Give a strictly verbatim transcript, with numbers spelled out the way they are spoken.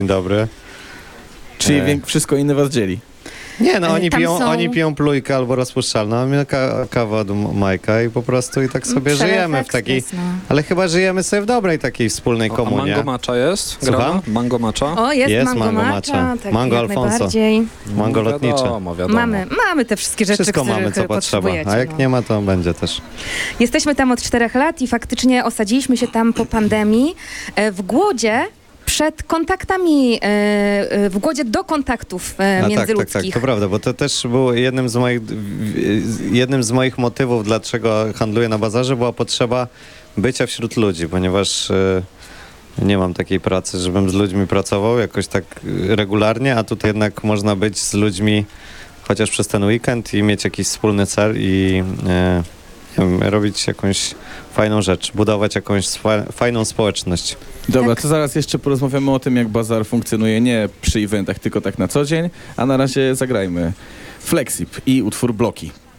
Dzień dobry. Czyli E. wiek- wszystko inne was dzieli. Nie, no oni Tam piją, są- oni piją plujkę albo rozpuszczalną, a my ka- kawę od M- Majka i po prostu i tak sobie Przelew żyjemy w takiej... ekspres, no. Ale chyba żyjemy sobie w dobrej takiej wspólnej A komunie. mango matcha jest? Słucham? Grana? Mango matcha? O, jest, Jest mango, mango matcha, matcha. tak, Mango jak Alfonso. najbardziej. Mango No lotnicze. Wiadomo, wiadomo. Mamy, mamy te wszystkie rzeczy, Wszystko które, mamy, co które potrzeba. potrzebujecie. A jak no. nie ma, to będzie też. Jesteśmy tam od czterech lat i faktycznie osadziliśmy się tam po pandemii e, w głodzie przed kontaktami, e, e, w głodzie do kontaktów e, A tak, tak, międzyludzkich. tak, to prawda, bo to też było jednym z moich, jednym z moich motywów, dlaczego handluję na bazarze, była potrzeba bycia wśród ludzi, ponieważ e, nie mam takiej pracy, żebym z ludźmi pracował jakoś tak regularnie, a tutaj jednak można być z ludźmi chociaż przez ten weekend i mieć jakiś wspólny cel i e, nie wiem, robić jakąś fajną rzecz, budować jakąś swa- fajną społeczność. Dobra, Tak. to zaraz jeszcze porozmawiamy o tym, jak bazar funkcjonuje nie przy eventach, tylko tak na co dzień, a na razie zagrajmy Flexip i utwór Bloki.